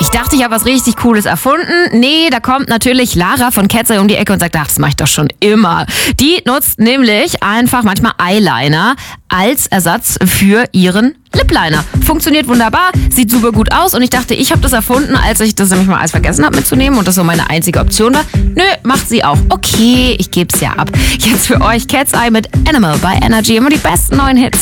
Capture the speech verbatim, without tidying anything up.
Ich dachte, ich habe was richtig Cooles erfunden. Nee, da kommt natürlich Lara von Cat's Eye um die Ecke und sagt, ach, das mache ich doch schon immer. Die nutzt nämlich einfach manchmal Eyeliner als Ersatz für ihren Lip-Liner. Funktioniert wunderbar, sieht super gut aus und ich dachte, ich habe das erfunden, als ich das nämlich mal alles vergessen habe mitzunehmen und das so meine einzige Option war. Nö, macht sie auch. Okay, ich geb's ja ab. Jetzt für euch Cat's Eye mit Animal bei Energy. Immer die besten neuen Hits.